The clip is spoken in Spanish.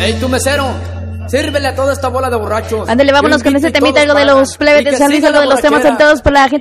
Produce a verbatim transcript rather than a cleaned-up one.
¡Ey, tu mesero! Sírvele a toda esta bola de borrachos. Ándale, vámonos con ese temita, algo de los plebes de San Luis, algo de los temas sentados por la gente